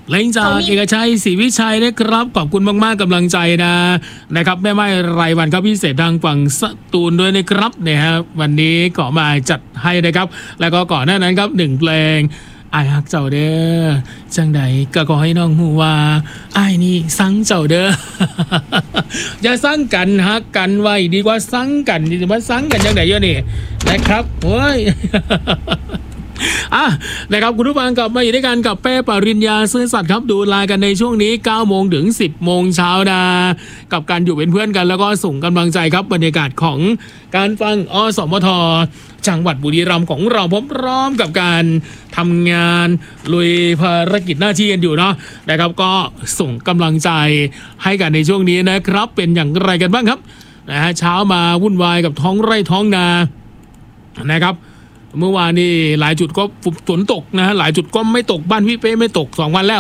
เล้งจากเอกชัยศรีวิชัยนะครับขอบคุณมากๆกำลังใจนะครับแม่ไม้รายวันครับพิเศษทางฝั่งสตูลด้วยนะครับเนี่ยฮะวันนี้ก็มาจัดให้นะครับแล้วก็ก่อนหน้านั้นครับ1เพลงไอ้ฮักเจ้าเด้อจังใดก็ขอให้น้องฮู้ว่าไอ้นี่สังเจ้าเด้อ อย่าสังกันฮักกันไว้ดีกว่าสังกันดีว่าสังกันจังใดเยอะนี่นะครับโอ้ย นะครับคุณผู้ฟังกลับมาอยู่ด้วยกันกับเป้ปริญญาซื่อสัตย์ครับดูไลน์กันในช่วงนี้9 โมงถึง 10 โมงเช้ากับการอยู่เป็นเพื่อนกันแล้วก็ส่งกำลังใจครับบรรยากาศของการฟังอสมทจังหวัดบุรีรัมย์ของเราพร้อมกับการทำงานลุยภารกิจหน้าที่กันอยู่เนาะนะครับก็ส่งกำลังใจให้กันในช่วงนี้นะครับเป็นอย่างไรกันบ้างครับนะฮะเช้ามาวุ่นวายกับท้องไร่ท้องนานะครับเมื่อวานนี้หลายจุดก็ฝนตกนะฮะหลายจุดก็ไม่ตกบ้านพี่เป้ไม่ตก2 วันแล้ว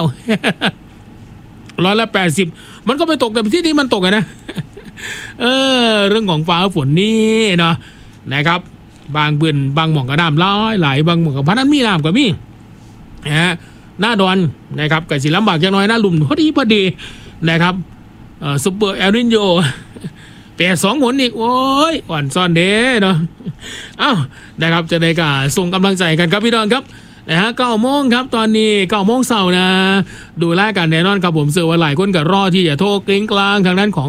180มันก็ไม่ตกแต่ที่นี่มันตกนะ เรื่องของฟ้าฝนนี่เนาะนะครับบางปืนบางหม่องกระน้ำไหลบางหม่องกับพนันมีน้ำกับมีนะฮะหน้าดอนนะครับกับศิลำบากจังน้อยหน้าลุ่มพอดีนะครับซุปเปอร์เอลนิโญ82 หนอีกโอ้ยอ่อนซ่อนเด้เนาะนะครับจะได้ก็ส่งกำลังใจกันครับพี่น้องครับนะฮะ9 โมงครับตอนนี้9 โมงเช้านะดูแลกันแน่นอนครับผมเชื่อว่าหลายคนก็รอที่จะโทรกลิ้งกลางทางด้านของ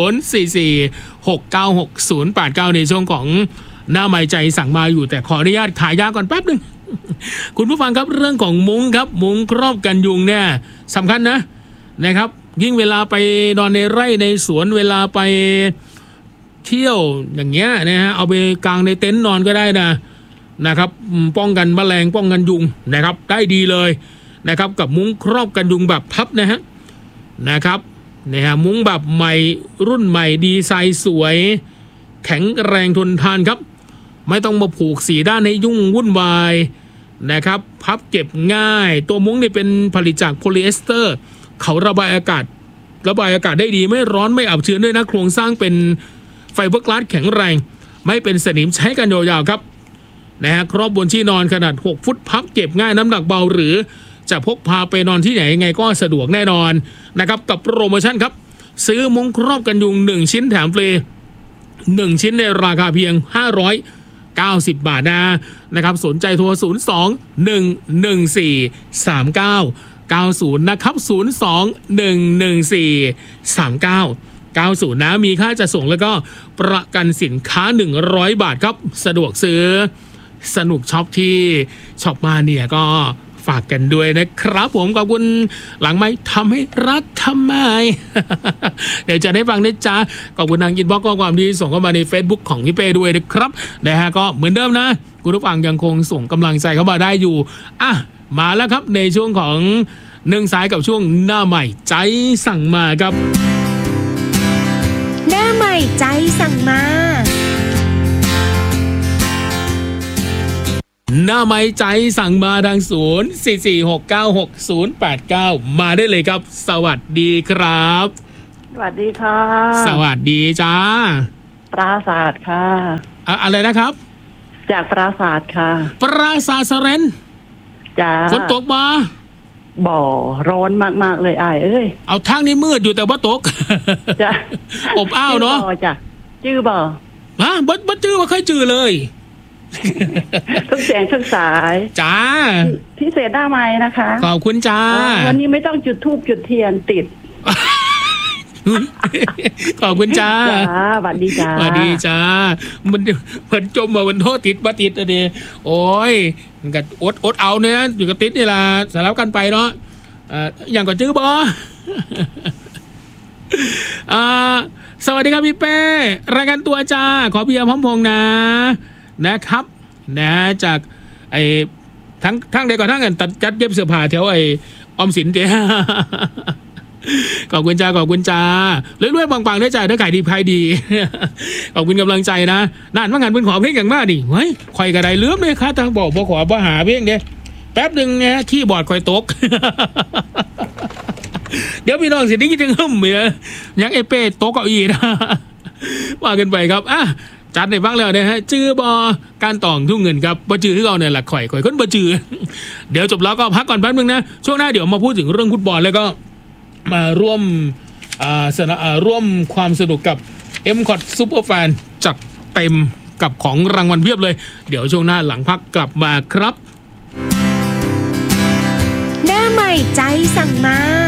044-696-089ในช่วงของหน้าไม้ใจสั่งมาอยู่แต่ขออนุญาตขายยาก่อนแป๊บนึง คุณผู้ฟังครับเรื่องของมุ้งครับมุ้งครอบกันยุงเนี่ยสำคัญนะครับยิ่งเวลาไปนอนในไร่ในสวนเวลาไปเที่ยวอย่างเงี้ยนะฮะเอาไปกางในเต็นท์นอนก็ได้นะครับป้องกันแมลงป้องกันยุงนะครับได้ดีเลยนะครับกับมุ้งครอบกันยุงแบบพับนะครับมุ้งแบบใหม่รุ่นใหม่ดีไซน์สวยแข็งแรงทนทานครับไม่ต้องมาผูกสีด้านให้ยุ่งวุ่นวายนะครับพับเก็บง่ายตัวมุ้งนี่เป็นผลิตจากโพลีเอสเตอร์เขาระบายอากาศได้ดีไม่ร้อนไม่อับชื้นด้วยนะโครงสร้างเป็นไฟเบอร์กลาสแข็งแรงไม่เป็นสนิมใช้กันยาวๆครับครอบบนที่นอนขนาด6 ฟุตพับเก็บง่ายน้ำหนักเบาหรือจะพกพาไปนอนที่ไหนยังไงก็สะดวกแน่นอนนะครับกับโปรโมชั่นครับซื้อมุ้งครอบกันยุง1 ชิ้นแถมฟรี1 ชิ้นในราคาเพียง590 บาทนะครับสนใจโทร02-114-3990นะครับ02-114-3990มีค่าจะส่งแล้วก็ประกันสินค้า100 บาทครับสะดวกซื้อสนุกช็อปที่ช็อปมาเนี่ยก็ฝากกันด้วยนะครับผมขอบคุณหลังไม้ทำให้รักทำไม เดี๋ยวจะได้ฟังนะจ๊ะขอบคุณทางอินบ็อกซ์ข้อความที่ส่งเข้ามาใน Facebook ของพี่เป้ด้วยนะครับก็เหมือนเดิมนะคุณผู้ฟังยังคงส่งกำลังใจเข้ามาได้อยู่มาแล้วครับในช่วงของ1 สายกับช่วงหน้าใหม่ใจสั่งมาครับหน้าใหม่ใจสั่งมาหน้าไม้ใจสั่งมาทาง044696089มาได้เลยครับสวัสดีครับสวัสดีค่ะสวัสดีจ้าปราศาสตร์ค่ะอะไรนะครับจากปราศาสตร์ค่ะปราศาสตร์สเรนจ้าฝนตกมาบ่อร้อนมากๆเลยเอ้ยเอาทางนี้มืดอยู่แต่ว่าตกจ้าอบอ้าวเนาะจ้ะจื้อบ่บ่จื้อว่าเคยจื้อเลยทุกเสียงทุกสายจ้าพิเศษหน้าไม้นะคะขอบคุณจ้าวันนี้ไม่ต้องจุดธูปจุดเทียนติดขอบคุณจ้าสวัสดีจ้าสวัสดีจ้ามันเพิ่นจมมาวันโทษติดบ่ติดดิโอ้ยมันก็อดเอาเนี่ยอยู่กับติดนี่ล่ะสลับกันไปเนาะอย่างก็จื้อบ่สวัสดีครับพี่เป้รายการตัวจ้าขอเบียร์พร้อมพงษ์นะครับจากไอ้ทั้งเด็กก่อนทั้งกันตัดจัดเย็บเสื้อผ้าแถวไอ้ออมสินเจ้าขอบคุณจ้าเรื่อยๆปังๆได้จ้าได้ขายดีขอบคุณกำลังใจนะนั่นว่างานเพิ่นขอเพลงอย่างมากดิเฮ้ยข่อยกระไดลืมเลยค่ะทางบอกบ่ขอบ่หาเพลงเด้แป๊บนึงนะคีย์บอร์ดข่อยตก เดี๋ยวพี่น้องสิได้ยินจังหึ่มเนี่ยยังไอ้เป้ตกเก้าอี้นะว่ากันไปครับจัดในบ้างแล้วนะฮะจื้อบอการตองทุ่งเงินครับบ่จื้อที่เราเนี่ยแหละข่อยคนบ่จื้อ เดี๋ยวจบแล้วก็พักก่อนแป๊บนึงนะช่วงหน้าเดี๋ยวมาพูดถึงเรื่องฟุตบอลแล้วก็มาร่วมร่วมความสนุกกับ M.Cot Superfan จัดเต็มกับของรางวัลเพียบเลยเดี๋ยวช่วงหน้าหลังพักกลับมาครับหน้าใหม่ใจสั่งมา